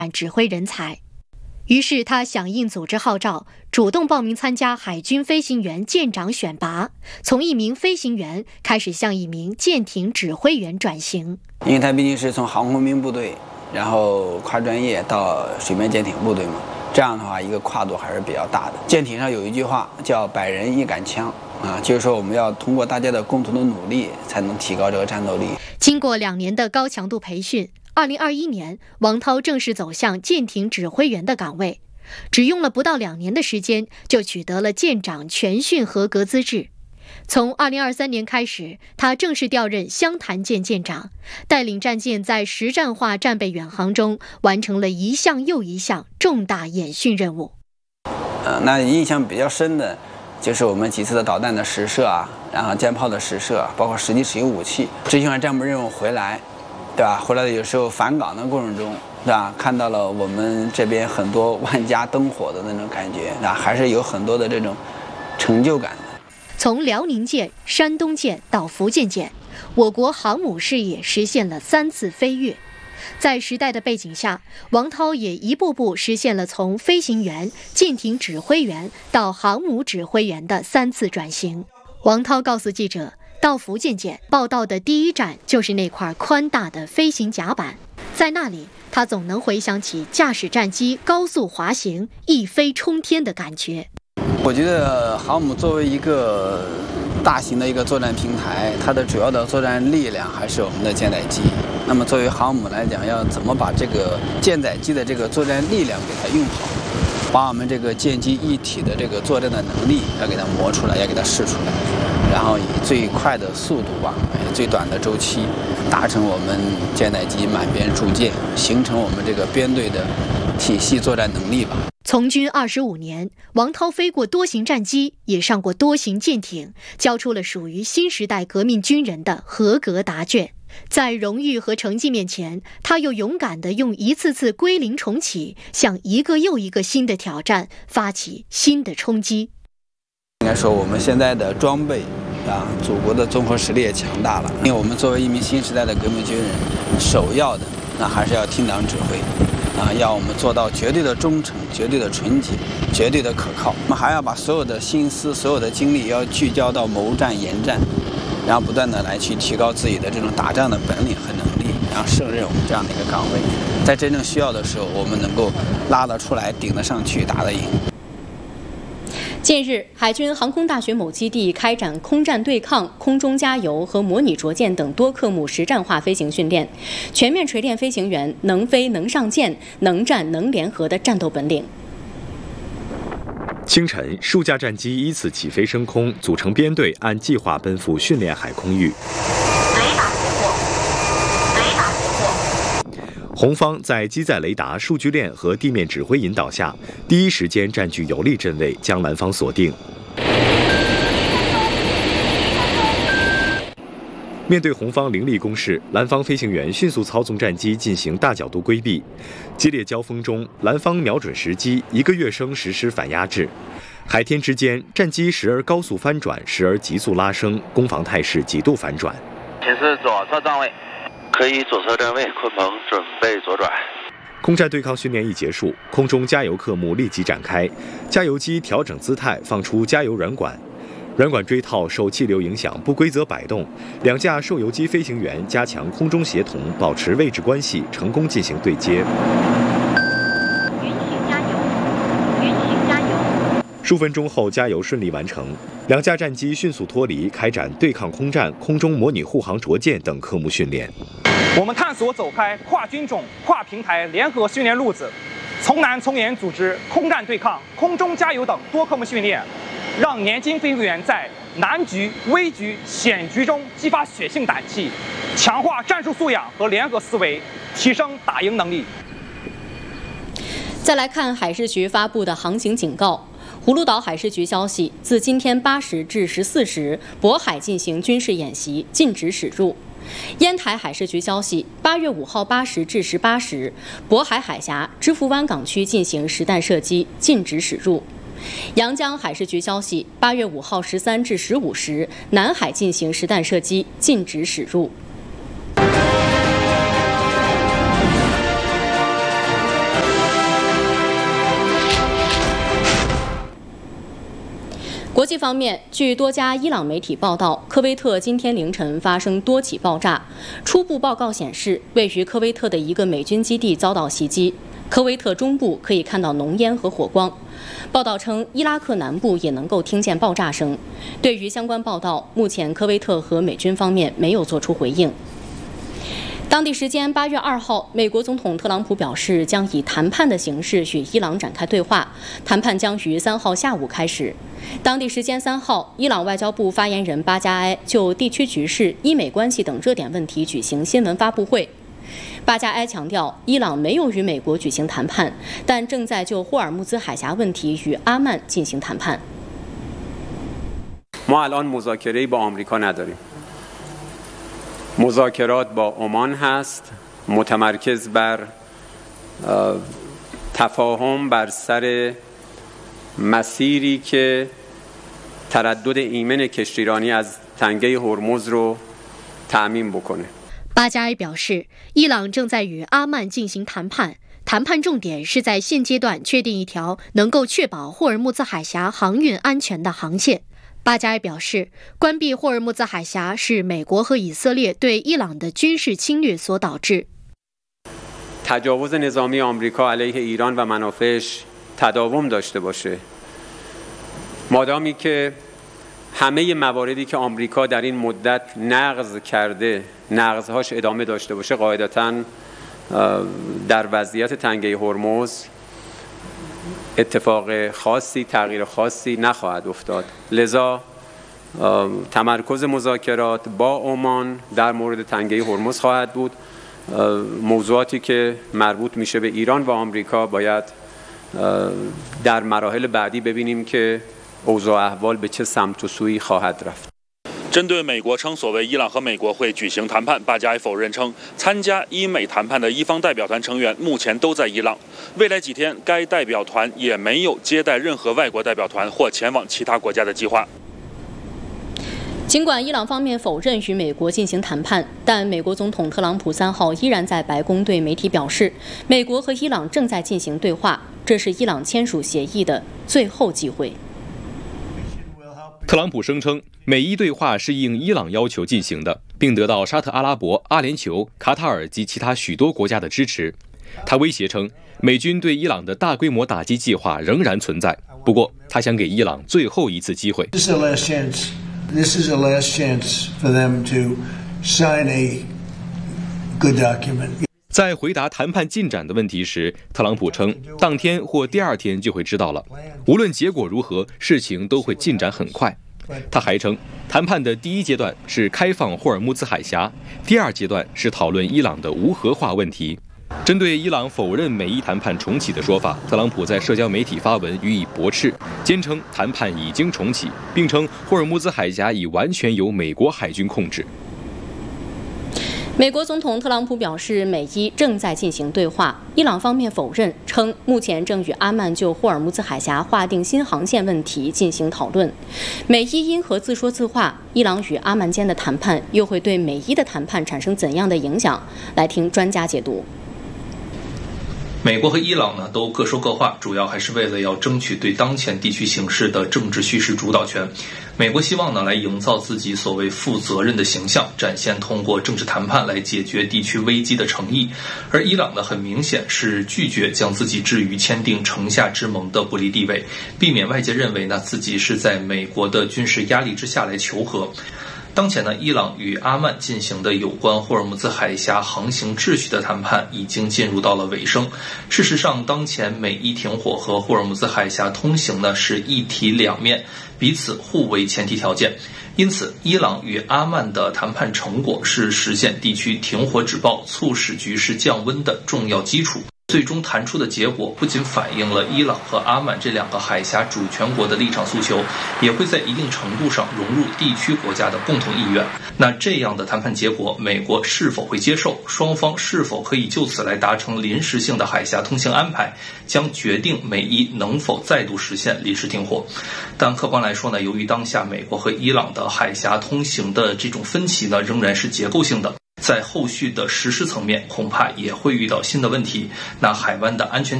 指挥人才。于是他响应组织号召，主动报名参加海军飞行员舰长选拔，从一名飞行员开始向一名舰艇指挥员转型。 因为他毕竟是从航空兵部队，然后跨专业到水面舰艇部队嘛，这样的话一个跨度还是比较大的。舰艇上有一句话叫“百人一杆枪”。就是说我们要通过大家的共同的努力，才能提高这个战斗力。 经过2年的高强度培训，2021年，王涛正式走向舰艇指挥员的岗位，只用了不到2年的时间，就取得了舰长全训合格资质。从2023年开始，他正式调任湘潭舰舰长，带领战舰在实战化战备远航中完成了一项又一项重大演训任务。 那印象比较深的就是我们几次的导弹的试射啊，然后舰炮的试射，包括实际使用武器，执行完战备任务回来，对吧？回来的有时候返岗的过程中，对吧？看到了我们这边很多万家灯火的那种感觉，那还是有很多的这种成就感的。 从辽宁舰、山东舰到福建舰，我国航母事业实现了3次飞跃。在时代的背景下，王涛也一步步实现了从飞行员、舰艇指挥员到航母指挥员的3次转型。王涛告诉记者，到福建舰报到的第一站就是那块宽大的飞行甲板，在那里，他总能回想起驾驶战机高速滑行、一飞冲天的感觉。 我觉得航母作为一个大型的一个作战平台，它的主要的作战力量还是我们的舰载机。那么作为航母来讲，要怎么把这个舰载机的这个作战力量给它用好，把我们这个舰机一体的这个作战的能力要给它磨出来，要给它试出来，然后以最快的速度吧，最短的周期，达成我们舰载机满编驻舰，形成我们这个编队的体系作战能力吧。 从军25年，王涛飞过多型战机，也上过多型舰艇，交出了属于新时代革命军人的合格答卷。在荣誉和成绩面前，他又勇敢地用一次次归零重启，向一个又一个新的挑战发起新的冲击。 应该说，我们现在的装备祖国的综合实力也强大了。因为我们作为一名新时代的革命军人，首要的那还是要听党指挥。要我们做到绝对的忠诚、绝对的纯洁、绝对的可靠。我们还要把所有的心思、所有的精力要聚焦到谋战、研战，然后不断的来去提高自己的这种打仗的本领和能力，然后胜任我们这样的一个岗位。在真正需要的时候，我们能够拉得出来、顶得上去、打得赢。 近日，海军航空大学某基地开展空战对抗、空中加油和模拟着舰等多科目实战化飞行训练，全面锤炼飞行员能飞能上舰、能战能联合的战斗本领。 清晨，数架战机依次起飞升空，组成编队，按计划奔赴训练海空域。红方在机载雷达、数据链和地面指挥引导下，第一时间占据有利阵位，将蓝方锁定。面对红方凌厉攻势，蓝方飞行员迅速操纵战机进行大角度规避。激烈交锋中，蓝方瞄准时机，一个跃升实施反压制。海天之间，战机时而高速翻转，时而急速拉升，攻防态势几度反转。 请示左侧站位。可以左侧站位，鲲鹏准备左转。 空战对抗训练一结束，空中加油科目立即展开。加油机调整姿态，放出加油软管，软管锥套受气流影响不规则摆动。2架受油机飞行员加强空中协同，保持位置关系，成功进行对接。数分钟后，加油顺利完成，2架战机迅速脱离，开展对抗空战、空中模拟护航着舰等科目训练。 我们探索走开跨军种、跨平台联合训练路子，从难从严组织空战对抗、空中加油等多科目训练，让年轻飞行员在难局、危局、险局中激发血性胆气，强化战术素养和联合思维，提升打赢能力。 再来看海事局发布的航行警告。葫芦岛海事局消息，自今天8时至14时，渤海进行军事演习，禁止驶入。烟台海事局消息，8月5号8时至18时，渤海海峡、芝罘湾港区进行实弹射击，禁止驶入。阳江海事局消息，8月5号13至15时，南海进行实弹射击，禁止驶入。 国际方面，据多家伊朗媒体报道，科威特今天凌晨发生多起爆炸。初步报告显示，位于科威特的一个美军基地遭到袭击。科威特中部可以看到浓烟和火光。报道称，伊拉克南部也能够听见爆炸声。对于相关报道，目前科威特和美军方面没有做出回应。当地时间8月2号，美国总统特朗普表示将以谈判的形式与伊朗展开对话，谈判将于3号下午开始。当地时间3号，伊朗外交部发言人巴加埃就地区局势、伊美关系等热点问题举行新闻发布会。巴加埃强调，伊朗没有与美国举行谈判，但正在就霍尔木兹海峡问题与阿曼进行谈判。 ما الان مذاکره‌ای با آمریکا نداریم. مذاکرات با عمان هست متمرکز بر تفاهم بر سر مسیری که تردد ایمن کشتیرانی از تنگه هرمز رو تأمین بکنه. 巴加埃表示，伊朗正在与阿曼进行谈判，谈判重点是在现阶段确定一条能够确保霍尔木兹海峡航运安全的航线。巴加埃表示，关闭霍尔木兹海峡是美国和以色列对伊朗的军事侵略所导致。 تجاوز نظامی آمریکا علیه ایران و منافعش تداوم داشته باشه. مادامی که همه مواردی که آمریکا در این مدت نقض کرده نقضهاش ادامه داشته باشه قاعدتاً در وضعیت تنگه هرمز اتفاق خاصی تغییر خاصی نخواهد افتاد. لذا تمرکز مذاکرات با عمان در مورد تنگه هرمز خواهد بود. موضوعاتی که مربوط میشه به ایران و آمریکا باید در مراحل بعدی ببینیم که اوضاع احوال به چه سمت و سویی خواهد رفت. 针对美国称所谓伊朗和美国会举行谈判，巴加埃否认称，参加伊美谈判的伊方代表团成员目前都在伊朗，未来几天该代表团也没有接待任何外国代表团或前往其他国家的计划。 尽管伊朗方面否认与美国进行谈判，但美国总统特朗普3号依然在白宫对媒体表示，美国和伊朗正在进行对话，这是伊朗签署协议的最后机会。 特朗普声称，美伊对话是应伊朗要求进行的，并得到沙特阿拉伯、阿联酋、卡塔尔及其他许多国家的支持。他威胁称，美军对伊朗的大规模打击计划仍然存在，不过他想给伊朗最后一次机会。 This is a last chance for them to sign a good document. 在回答谈判进展的问题时，特朗普称，当天或第2天就会知道了。无论结果如何，事情都会进展很快。他还称，谈判的第1阶段是开放霍尔木兹海峡，第2阶段是讨论伊朗的无核化问题。针对伊朗否认美伊谈判重启的说法，特朗普在社交媒体发文予以驳斥，坚称谈判已经重启，并称霍尔木兹海峡已完全由美国海军控制。 美国总统特朗普表示，美伊正在进行对话。伊朗方面否认，称目前正与阿曼就霍尔木兹海峡划定新航线问题进行讨论。美伊因何自说自话？伊朗与阿曼间的谈判又会对美伊的谈判产生怎样的影响？来听专家解读。 美国和伊朗呢都各说各话，主要还是为了要争取对当前地区形势的政治叙事主导权。美国希望呢来营造自己所谓负责任的形象，展现通过政治谈判来解决地区危机的诚意。而伊朗呢很明显是拒绝将自己置于签订城下之盟的不利地位，避免外界认为呢自己是在美国的军事压力之下来求和。当前呢，伊朗与阿曼进行的有关霍尔木兹海峡航行秩序的谈判已经进入到了尾声。事实上，当前美伊停火和霍尔木兹海峡通行呢是一体两面，彼此互为前提条件。因此，伊朗与阿曼的谈判成果是实现地区停火止暴、促使局势降温的重要基础。最终谈出的结果不仅反映了伊朗和阿曼这2个海峡主权国的立场诉求，也会在一定程度上融入地区国家的共同意愿。那这样的谈判结果，美国是否会接受？双方是否可以就此来达成临时性的海峡通行安排，将决定美伊能否再度实现临时停火。但客观来说呢，由于当下美国和伊朗的海峡通行的这种分歧呢，仍然是结构性的。在后续的实施层面，恐怕也会遇到新的问题。那海湾的安全